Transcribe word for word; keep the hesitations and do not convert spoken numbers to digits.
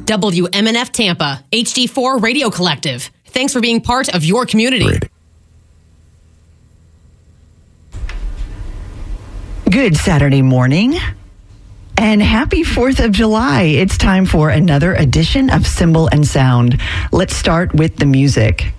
W M N F Tampa, H D four Radio Collective. Thanks for being part of your community. Great. Good Saturday morning. And happy fourth of July. It's time for another edition of Symbol and Sound. Let's start with the music.